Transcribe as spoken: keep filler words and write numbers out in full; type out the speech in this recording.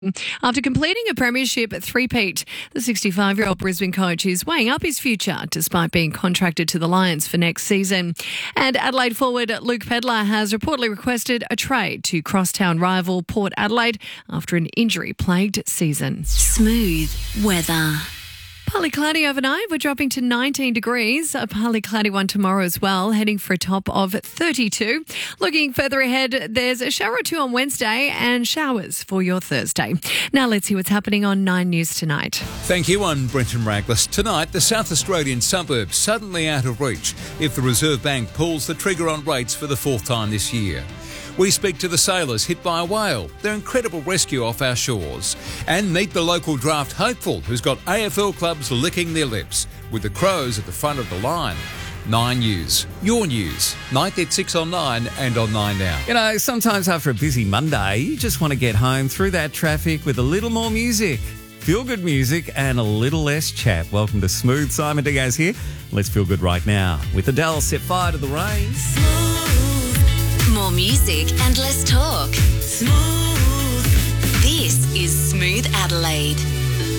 After completing a premiership three-peat, the sixty-five-year-old Brisbane coach is weighing up his future despite being contracted to the Lions for next season. And Adelaide forward Luke Pedlar has reportedly requested a trade to crosstown rival Port Adelaide after an injury-plagued season. Smooth weather. Partly cloudy overnight. We're dropping to nineteen degrees. A partly cloudy one tomorrow as well, heading for a top of thirty-two. Looking further ahead, there's a shower or two on Wednesday and showers for your Thursday. Now let's see what's happening on Nine News tonight. Thank you. I'm Brenton Raglas. Tonight, the South Australian suburbs suddenly out of reach if the Reserve Bank pulls the trigger on rates for the fourth time this year. We speak to the sailors hit by a whale, their incredible rescue off our shores, and meet the local draft hopeful who's got A F L clubs licking their lips, with the Crows at the front of the line. Nine News, your news, ninth at six on Nine and on Nine Now. You know, sometimes after a busy Monday, you just want to get home through that traffic with a little more music. Feel good music and a little less chat. Welcome to Smooth. Simon Diaz here. Let's feel good right now with Adele, Set Fire to the Rain. More music and less talk.